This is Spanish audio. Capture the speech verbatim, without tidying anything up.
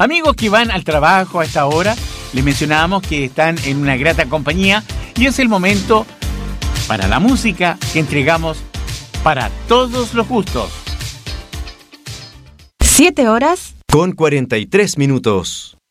Amigos que van al trabajo a esta hora, les mencionábamos que están en una grata compañía y es el momento para la música que entregamos para todos los gustos. Siete horas con cuarenta y tres minutos.